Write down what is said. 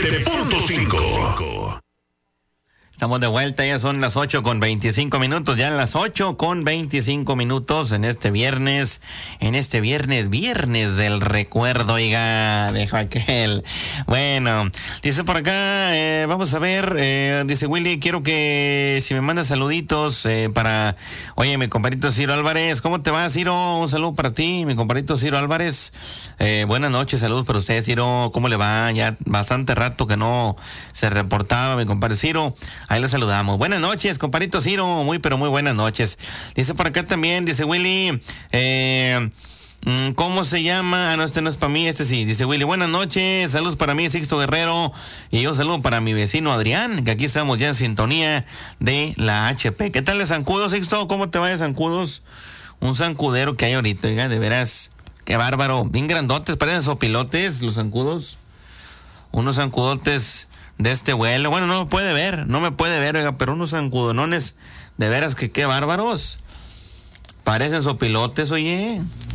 97.5. Estamos de vuelta, ya son las 8:25, ya las 8:25 en este viernes, viernes del recuerdo, oiga, de aquel. Bueno, dice por acá, vamos a ver, dice Willy, quiero que si me mandas saluditos para, oye, mi compadrito Ciro Álvarez, ¿cómo te va, Ciro? Un saludo para ti, mi compadrito Ciro Álvarez. Buenas noches, saludos para usted, Ciro, ¿cómo le va? Ya bastante rato que no se reportaba mi compadre Ciro. Ahí le saludamos. Buenas noches, compadrito Ciro. Muy, pero muy buenas noches. Dice por acá también, dice Willy, ¿cómo se llama? Ah, no, este no es para mí, este sí. Dice Willy, buenas noches, saludos para mí, Sixto Guerrero. Y un saludo para mi vecino Adrián, que aquí estamos ya en sintonía de la HP. ¿Qué tal de Zancudos, Sixto? ¿Cómo te va de Zancudos? Un zancudero que hay ahorita, oiga, de veras, qué bárbaro. Bien grandotes, parecen sopilotes los zancudos. Unos zancudotes de este vuelo. Bueno, no me puede ver, oiga, pero unos zancudonones, de veras que qué bárbaros. Parecen sopilotes, oye.